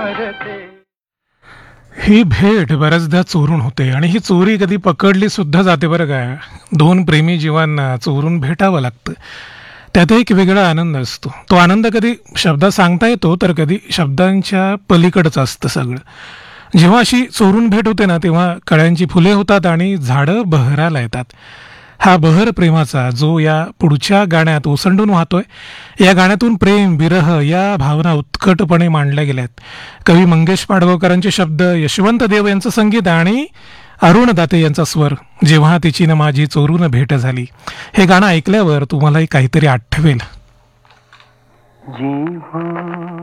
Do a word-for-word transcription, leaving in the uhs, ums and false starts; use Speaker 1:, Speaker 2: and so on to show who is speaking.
Speaker 1: ही भेट बऱ्याचदा चोरून होते आणि ही चोरी कधी पकडली सुद्धा जाते बरं का. दोन प्रेमी जीवांना चोरून भेटावं लागतं. त्यात एक वेगळा आनंद असतो. तो आनंद कधी शब्दात सांगता येतो तर कधी शब्दांच्या पलीकडचं असतं सगळं. जेव्हा अशी चोरून भेट होते ना तेव्हा कळ्यांची फुले होतात आणि झाडं बहरायला येतात. हा बहर प्रेमाचा जो या पुढच्या गाण्यात ओसंडून वाहतोय. या गाण्यातून प्रेम विरह या भावना उत्कटपणे मांडल्या गेल्यात. कवी मंगेश पाडगावकरांचे शब्द, यशवंत देव यांचं संगीत आणि अरुण दाते यांचा स्वर. जेव्हा तिची न माझी चोरून भेट झाली, हे गाणं ऐकल्यावर तुम्हालाही काहीतरी आठवेल.